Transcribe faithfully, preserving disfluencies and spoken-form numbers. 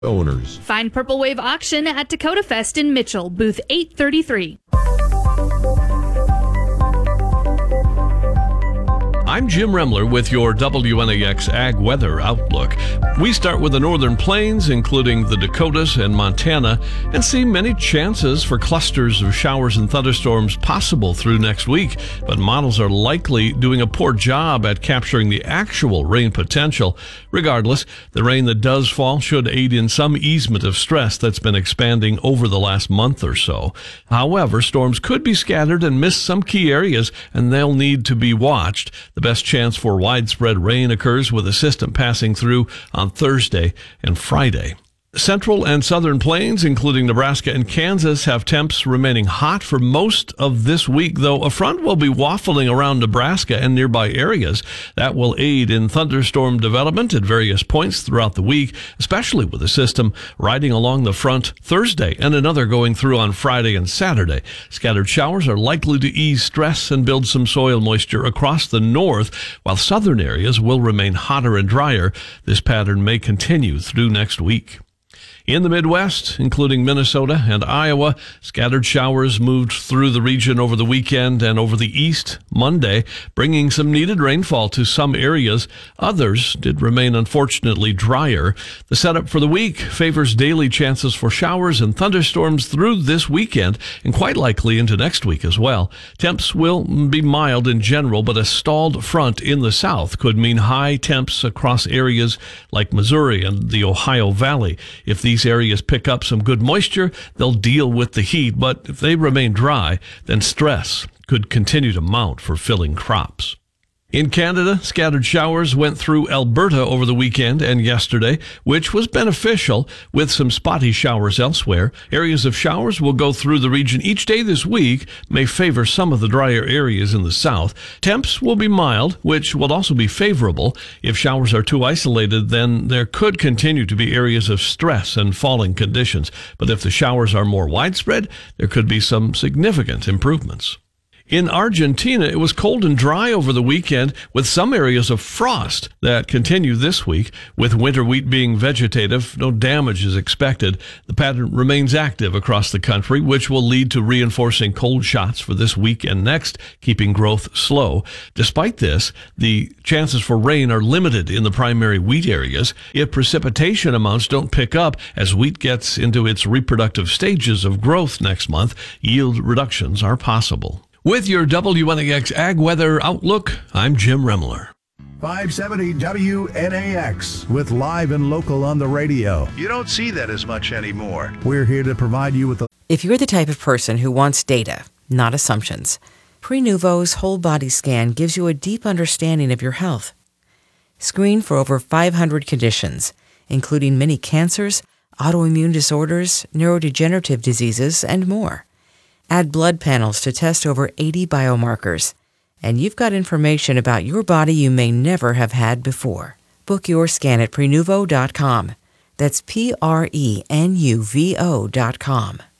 owners. Find Purple Wave Auction at Dakota Fest in Mitchell, booth eight thirty-three. I'm Jim Remler with your W N A X Ag Weather Outlook. We start with the northern plains, including the Dakotas and Montana, and see many chances for clusters of showers and thunderstorms possible through next week. But models are likely doing a poor job at capturing the actual rain potential. Regardless, the rain that does fall should aid in some easement of stress that's been expanding over the last month or so. However, storms could be scattered and miss some key areas, and they'll need to be watched. The best chance for widespread rain occurs with a system passing through on Thursday and Friday. Central and southern plains, including Nebraska and Kansas, have temps remaining hot for most of this week, though a front will be waffling around Nebraska and nearby areas. That will aid in thunderstorm development at various points throughout the week, especially with a system riding along the front Thursday and another going through on Friday and Saturday. Scattered showers are likely to ease stress and build some soil moisture across the north, while southern areas will remain hotter and drier. This pattern may continue through next week. In the Midwest, including Minnesota and Iowa, scattered showers moved through the region over the weekend and over the east Monday, bringing some needed rainfall to some areas. Others did remain unfortunately drier. The setup for the week favors daily chances for showers and thunderstorms through this weekend and quite likely into next week as well. Temps will be mild in general, but a stalled front in the south could mean high temps across areas like Missouri and the Ohio Valley. If the These areas pick up some good moisture, they'll deal with the heat, but if they remain dry, then stress could continue to mount for filling crops. In Canada, scattered showers went through Alberta over the weekend and yesterday, which was beneficial, with some spotty showers elsewhere. Areas of showers will go through the region each day this week, may favor some of the drier areas in the south. Temps will be mild, which will also be favorable. If showers are too isolated, then there could continue to be areas of stress and falling conditions. But if the showers are more widespread, there could be some significant improvements. In Argentina, it was cold and dry over the weekend with some areas of frost that continue this week. With winter wheat being vegetative, no damage is expected. The pattern remains active across the country, which will lead to reinforcing cold shots for this week and next, keeping growth slow. Despite this, the chances for rain are limited in the primary wheat areas. If precipitation amounts don't pick up as wheat gets into its reproductive stages of growth next month, yield reductions are possible. With your W N A X Ag Weather Outlook, I'm Jim Remler. five seventy W N A X with live and local on the radio. You don't see that as much anymore. We're here to provide you with the... If you're the type of person who wants data, not assumptions, Prenuvo's whole body scan gives you a deep understanding of your health. Screen for over five hundred conditions, including many cancers, autoimmune disorders, neurodegenerative diseases, and more. Add blood panels to test over eighty biomarkers, and you've got information about your body you may never have had before. Book your scan at Prenuvo dot com. That's P R E N U V O dot com.